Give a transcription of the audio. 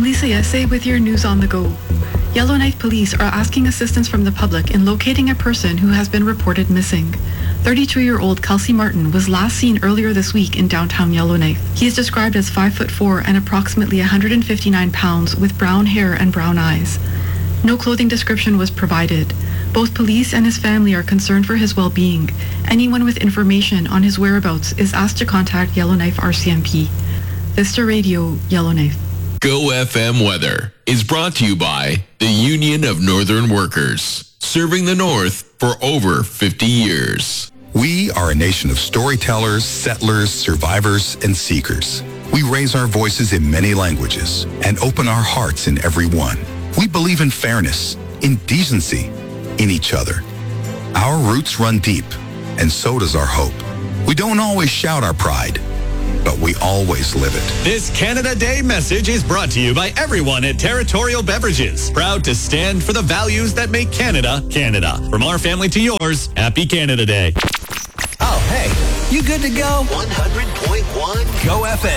Lisa Yesse with your news on the go. Yellowknife police are asking assistance from the public in locating a person who has been reported missing. 32-year-old Kelsey Martin was last seen earlier this week in downtown Yellowknife. He is described as 5'4" and approximately 159 pounds with brown hair and brown eyes. No clothing description was provided. Both police and his family are concerned for his well-being. Anyone with information on his whereabouts is asked to contact Yellowknife RCMP. Vista Radio, Yellowknife. Go FM Weather is brought to you by the Union of Northern Workers, serving the North for over 50 years. We are a nation of storytellers, settlers, survivors, and seekers. We raise our voices in many languages and open our hearts in every one. We believe in fairness, in decency, in each other. Our roots run deep, and so does our hope. We don't always shout our pride, but we always live it. This Canada Day message is brought to you by everyone at Territorial Beverages, proud to stand for the values that make Canada, Canada. From our family to yours, happy Canada Day. Oh, hey, you good to go? 100.1 Go FM.